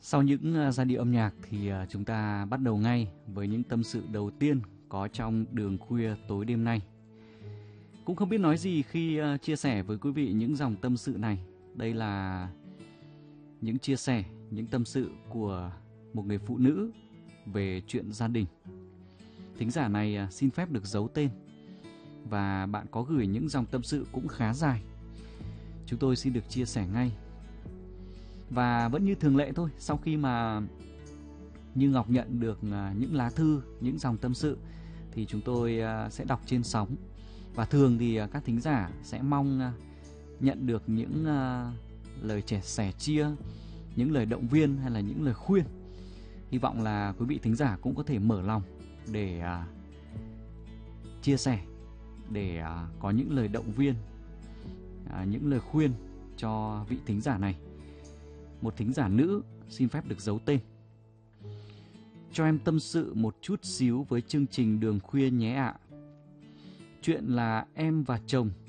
Sau những giai điệu âm nhạc thì chúng ta bắt đầu ngay với những tâm sự đầu tiên có trong Đường Khuya tối đêm nay. Cũng không biết nói gì khi chia sẻ với quý vị những dòng tâm sự này. Đây là những chia sẻ, những tâm sự của một người phụ nữ về chuyện gia đình. Thính giả này xin phép được giấu tên và bạn có gửi những dòng tâm sự cũng khá dài. Chúng tôi xin được chia sẻ ngay. Và vẫn như thường lệ thôi, sau khi mà Như Ngọc nhận được những lá thư, những dòng tâm sự thì chúng tôi sẽ đọc trên sóng. Và thường thì các thính giả sẽ mong nhận được những lời sẻ chia, những lời động viên hay là những lời khuyên. Hy vọng là quý vị thính giả cũng có thể mở lòng để chia sẻ, để có những lời động viên, những lời khuyên cho vị thính giả này. Một thính giả nữ xin phép được giấu tên. Cho em tâm sự một chút xíu với chương trình Đường Khuya nhé ạ. Chuyện là em và chồng